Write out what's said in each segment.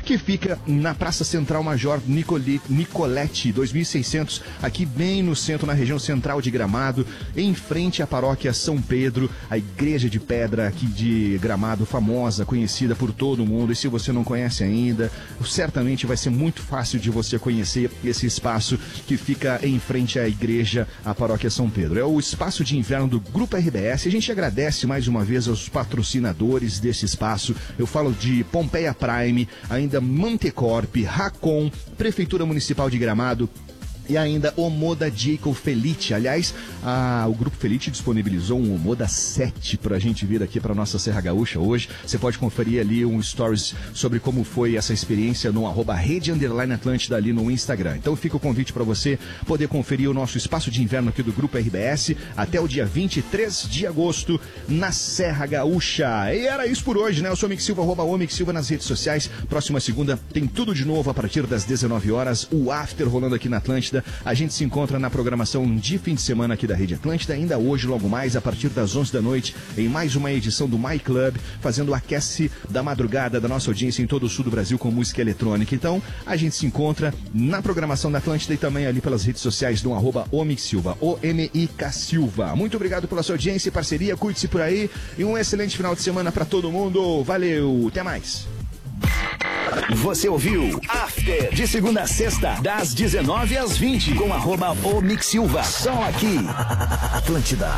que fica na Praça Central Major Nicolete, 2600, aqui bem no centro, na região central de Gramado, em frente à paróquia São Pedro, a igreja de pedra aqui de Gramado, famosa, conhecida por todo mundo. E se você não conhece ainda, certamente vai ser muito fácil de você conhecer esse espaço que fica em frente à igreja, a paróquia São Pedro. É o espaço de inverno do Grupo RBS. A gente agradece mais uma vez aos patrocinadores desse espaço. Eu falo de Pompeia Prime, ainda Mantecorp, Racon, Prefeitura Municipal de Gramado, e ainda Omoda Jacob Felite. Aliás, o Grupo Felite disponibilizou um Omoda 7 pra gente vir aqui pra nossa Serra Gaúcha hoje. Você pode conferir ali um stories sobre como foi essa experiência no @rede_Atlântida ali no Instagram. Então fica o convite pra você poder conferir o nosso espaço de inverno aqui do Grupo RBS até o dia 23 de agosto na Serra Gaúcha. E era isso por hoje, né? Eu sou o Mick Silva, @Mick Silva nas redes sociais. Próxima segunda tem tudo de novo a partir das 19 horas. O After rolando aqui na Atlântida. A gente se encontra na programação de fim de semana aqui da Rede Atlântida, ainda hoje, logo mais, a partir das 11 da noite, em mais uma edição do My Club, fazendo o aquece da madrugada da nossa audiência em todo o sul do Brasil com música eletrônica. Então, a gente se encontra na programação da Atlântida e também ali pelas redes sociais do @Omic Silva, OMIK Silva. Muito obrigado pela sua audiência e parceria, cuide-se por aí e um excelente final de semana para todo mundo. Valeu, até mais. Você ouviu After, de segunda a sexta, das 19 às 20, com @Omic Silva. Só aqui, Atlântida.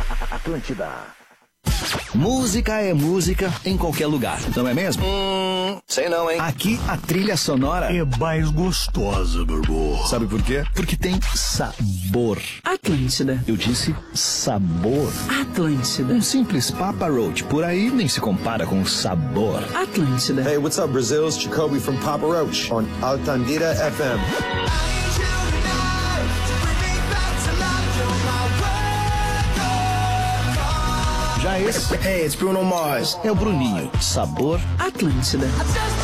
Música é música em qualquer lugar, não é mesmo? Sei não, hein? Aqui a trilha sonora é mais gostosa, meu irmão. Sabe por quê? Porque tem sabor. Atlântida. Eu disse sabor. Atlântida. Um simples Papa Roach por aí nem se compara com sabor. Atlântida. Hey, what's up, Brazil? It's Jacoby from Papa Roach on Altandira FM. Já esse Hey, it's Bruno Mars. é o Bruninho. Sabor Atlântida.